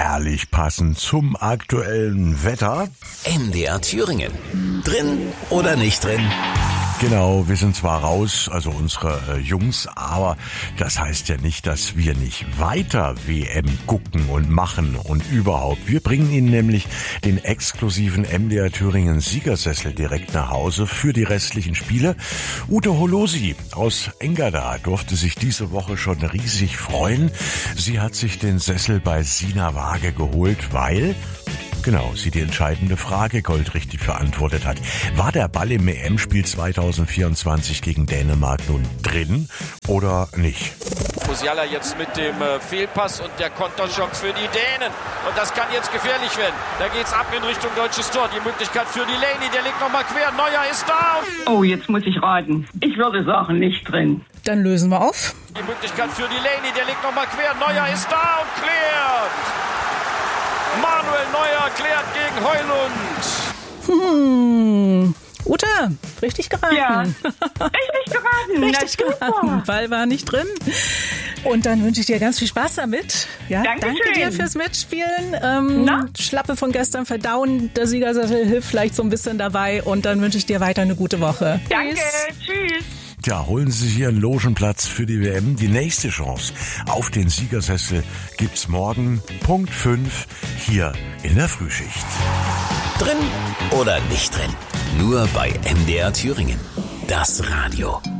herrlich passend zum aktuellen Wetter. MDR Thüringen. Drin oder nicht drin? Genau, wir sind zwar raus, also unsere Jungs, aber das heißt ja nicht, dass wir nicht weiter WM gucken und machen und überhaupt. Wir bringen Ihnen nämlich den exklusiven MDR Thüringen Siegersessel direkt nach Hause für die restlichen Spiele. Ute Holosi aus Engerda durfte sich diese Woche schon riesig freuen. Sie hat sich den Sessel bei Sina Waage geholt, weil sie die entscheidende Frage goldrichtig beantwortet hat. War der Ball im EM-Spiel 2024 gegen Dänemark nun drin oder nicht? Musiala jetzt mit dem Fehlpass und der Konterchance für die Dänen. Und das kann jetzt gefährlich werden. Da geht's ab in Richtung deutsches Tor. Die Möglichkeit für Delaney, der legt nochmal quer. Neuer ist da. Oh, jetzt muss ich raten. Ich würde sagen, nicht drin. Dann lösen wir auf. Die Möglichkeit für Delaney, der legt nochmal quer. Neuer ist da und klärt. Manuel Neuer klärt gegen Heulund. Ute, richtig geraten. Ja, richtig geraten. Richtig geraten. Ball war nicht drin. Und dann wünsche ich dir ganz viel Spaß damit. Ja, danke dir fürs Mitspielen. Schlappe von gestern verdauen. Der Siegersessel hilft vielleicht so ein bisschen dabei. Und dann wünsche ich dir weiter eine gute Woche. Danke, tschüss. Ja, holen Sie sich Ihren Logenplatz für die WM. Die nächste Chance auf den Siegersessel gibt's morgen Punkt 5 hier in der Frühschicht. Drin oder nicht drin? Nur bei MDR Thüringen. Das Radio.